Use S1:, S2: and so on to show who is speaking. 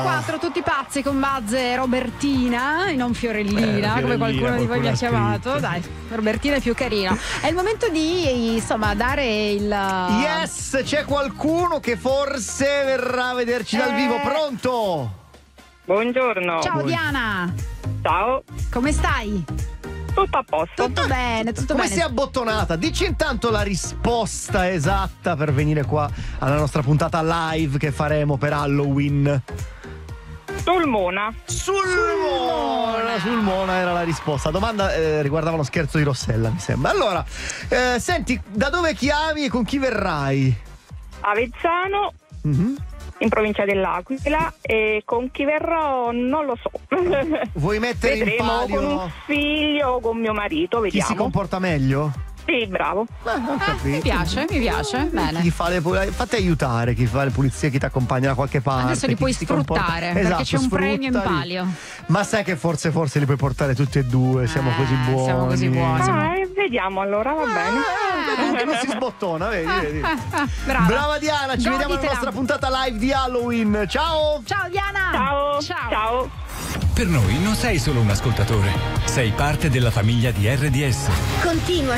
S1: 4 tutti pazzi con Buzz e Robertina e non Fiorellina, come qualcuno di voi mi ha chiamato. Dai, Robertina è più carina. È il momento di, insomma, dare il...
S2: Yes, c'è qualcuno che forse verrà a vederci dal vivo. Pronto?
S3: Buongiorno.
S1: Ciao Diana.
S3: Ciao.
S1: Come stai?
S3: Tutto a posto.
S1: Tutto bene, tutto
S2: Come
S1: bene.
S2: sei abbottonata? Dici intanto la risposta esatta per venire qua alla nostra puntata live che faremo per Halloween.
S3: Sul Mona.
S2: Sul Mona era la risposta. La domanda riguardava uno scherzo di Rossella, mi sembra. Allora, senti, da dove chiami e con chi verrai?
S3: Avezzano, in provincia dell'Aquila, e con chi verrò non lo so.
S2: Vuoi mettere in
S3: Vedremo
S2: palio
S3: con un figlio o con mio marito,
S2: chi
S3: vediamo.
S2: si comporta meglio?
S3: Sì, bravo.
S2: Ho capito.
S1: Mi piace, bene.
S2: Chi fa fatti aiutare, chi fa le pulizie, chi ti accompagna da qualche parte.
S1: Adesso li
S2: chi
S1: puoi
S2: si comporta-
S1: sfruttare,
S2: Esatto,
S1: perché c'è un premio in
S2: sfruttali.
S1: palio.
S2: Ma sai che forse li puoi portare tutti e due, siamo così buoni.
S1: Siamo così buoni.
S3: Vediamo allora, va bene.
S2: Comunque non si sbottona, vedi.
S1: Brava.
S2: Brava Diana, ci vediamo alla
S1: Goditela.
S2: nostra puntata live di Halloween. Ciao!
S1: Ciao Diana.
S3: Ciao.
S1: Ciao.
S3: Ciao.
S4: Per noi non sei solo un ascoltatore, sei parte della famiglia di RDS.
S5: Continua a